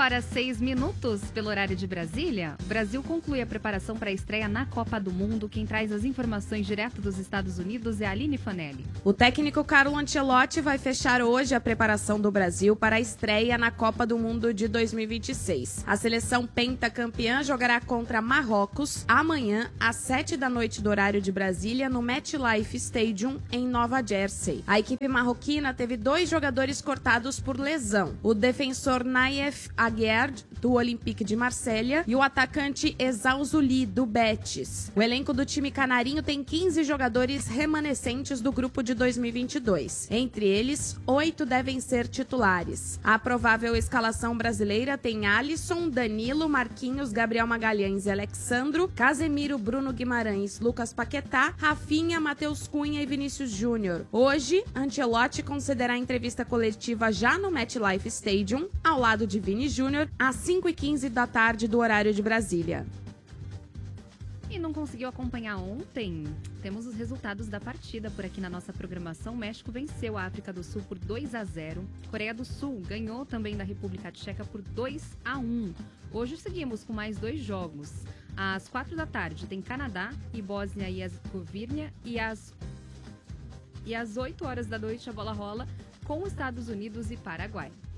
horas 6 minutos pelo horário de Brasília. O Brasil conclui a preparação para a estreia na Copa do Mundo. Quem traz as informações direto dos Estados Unidos é a Aline Fanelli. O técnico Carlo Ancelotti vai fechar hoje a preparação do Brasil para a estreia na Copa do Mundo de 2026. A seleção pentacampeã jogará contra Marrocos amanhã às 7 da noite do horário de Brasília no MetLife Stadium em Nova Jersey. A equipe marroquina teve 2 jogadores cortados por lesão. O defensor Naif Aguerd, do Olympique de Marselha, e o atacante Ezauzuli, do Betis. O elenco do time canarinho tem 15 jogadores remanescentes do grupo de 2022. Entre eles, 8 devem ser titulares. A provável escalação brasileira tem Alisson, Danilo, Marquinhos, Gabriel Magalhães e Alexandro, Casemiro, Bruno Guimarães, Lucas Paquetá, Rafinha, Matheus Cunha e Vinícius Júnior. Hoje, Ancelotti concederá entrevista coletiva já no MetLife Stadium, ao lado de Vini Júnior, às 5h15 da tarde do horário de Brasília. E não conseguiu acompanhar ontem? Temos os resultados da partida por aqui na nossa programação. O México venceu a África do Sul por 2-0. Coreia do Sul ganhou também da República Tcheca por 2-1. Hoje seguimos com mais 2 jogos. Às 4 da tarde tem Canadá e Bósnia e Herzegovina e às 8 horas da noite a bola rola com Estados Unidos e Paraguai.